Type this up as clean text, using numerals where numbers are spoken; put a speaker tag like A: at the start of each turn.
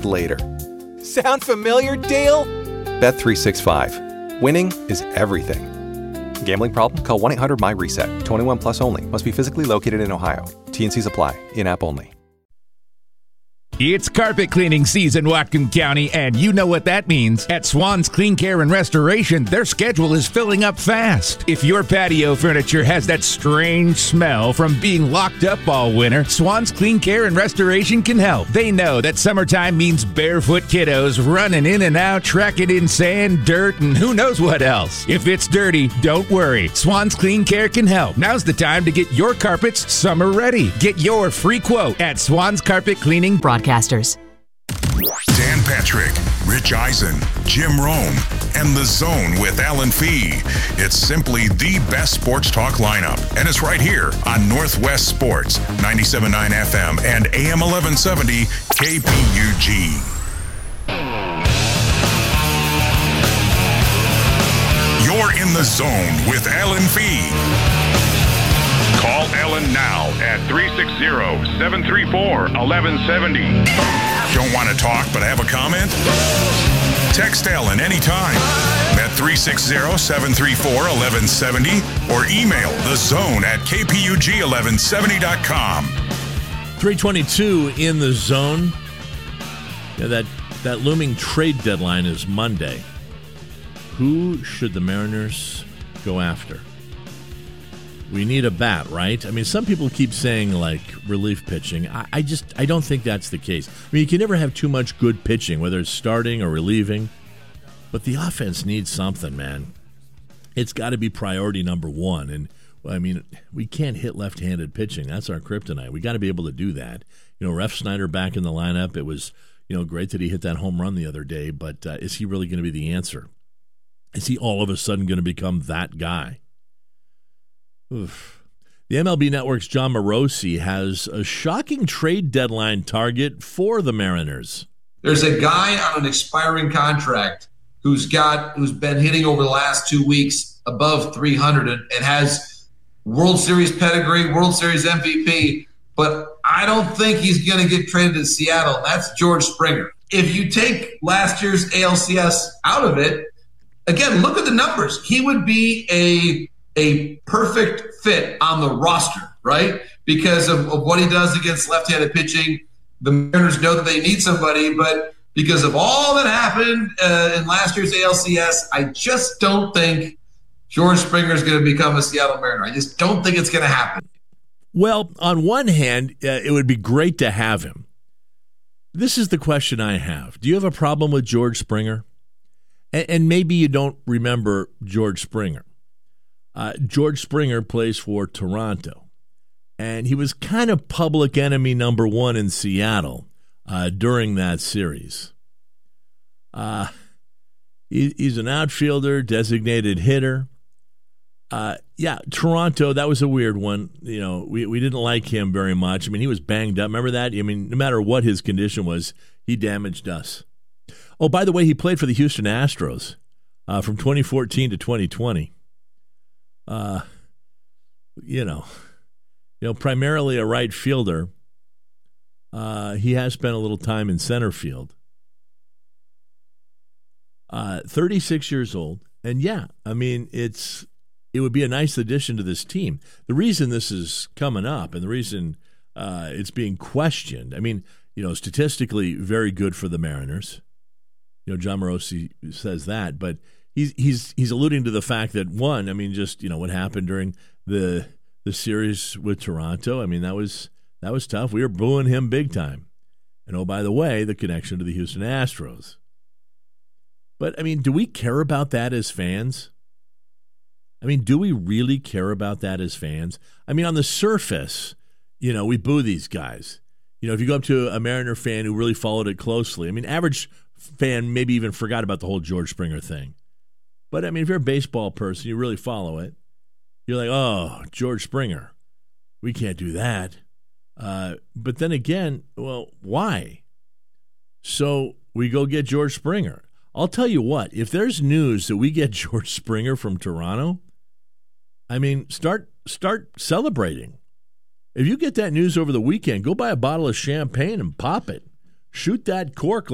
A: paid later.
B: Sound familiar, Dale?
A: Bet365. Winning is everything. Gambling problem? Call 1-800-MY-RESET. 21 plus only. Must be physically located in Ohio. T&Cs apply. In-app only.
C: It's carpet cleaning season, Whatcom County, and you know what that means. At Swan's Clean Care and Restoration, their schedule is filling up fast. If your patio furniture has that strange smell from being locked up all winter, Swan's Clean Care and Restoration can help. They know that summertime means barefoot kiddos running in and out, tracking in sand, dirt, and who knows what else. If it's dirty, don't worry. Swan's Clean Care can help. Now's the time to get your carpets summer ready. Get your free quote at Swan's Carpet Cleaning Broadcasters.
D: Dan Patrick, Rich Eisen, Jim Rome, and The Zone with Alan Fee. It's simply the best sports talk lineup, and it's right here on Northwest Sports, 97.9 FM and AM 1170 KPUG. You're in The Zone with Alan Fee. Call Ellen now at 360-734-1170. Don't want to talk but have a comment? Text Ellen anytime at 360-734-1170 or email thezone@kpug1170.com.
E: 322 in The Zone. Yeah, that looming trade deadline is Monday. Who should the Mariners go after? We need a bat, right? I mean, some people keep saying, like, relief pitching. I don't think that's the case. I mean, you can never have too much good pitching, whether it's starting or relieving. But the offense needs something, man. It's got to be priority number one. And, I mean, we can't hit left-handed pitching. That's our kryptonite. We got to be able to do that. You know, Refsnyder back in the lineup. It was, great that he hit that home run the other day. But is he really going to be the answer? Is he all of a sudden going to become that guy? Oof. The MLB Network's John Morosi has a shocking trade deadline target for the Mariners.
F: There's a guy on an expiring contract who's been hitting over the last 2 weeks above 300 and has World Series pedigree, World Series MVP, but I don't think he's going to get traded to Seattle. That's George Springer. If you take last year's ALCS out of it, again, look at the numbers. He would be a perfect fit on the roster, right? Because of what he does against left-handed pitching. The Mariners know that they need somebody, but because of all that happened in last year's ALCS, I just don't think George Springer is going to become a Seattle Mariner. I just don't think it's going to happen.
E: Well, on one hand, it would be great to have him. This is the question I have. Do you have a problem with George Springer? And maybe you don't remember George Springer. George Springer plays for Toronto, and he was kind of public enemy number one in Seattle during that series. He's an outfielder, designated hitter. Toronto, that was a weird one. We didn't like him very much. I mean, he was banged up. Remember that? I mean, no matter what his condition was, he damaged us. Oh, by the way, he played for the Houston Astros from 2014 to 2020. Primarily a right fielder. He has spent a little time in center field. 36 years old. And it would be a nice addition to this team. The reason this is coming up and the reason it's being questioned, statistically very good for the Mariners. John Morosi says that, but he's alluding to the fact that what happened during the series with Toronto. I mean, that was tough. We were booing him big time. And oh, by the way, the connection to the Houston Astros. But do we care about that as fans? Do we really care about that as fans? On the surface, we boo these guys. If you go up to a Mariner fan who really followed it closely, average fan maybe even forgot about the whole George Springer thing. But, if you're a baseball person, you really follow it. You're like, oh, George Springer. We can't do that. But then again, well, why? So we go get George Springer. I'll tell you what, if there's news that we get George Springer from Toronto, start celebrating. If you get that news over the weekend, go buy a bottle of champagne and pop it. Shoot that cork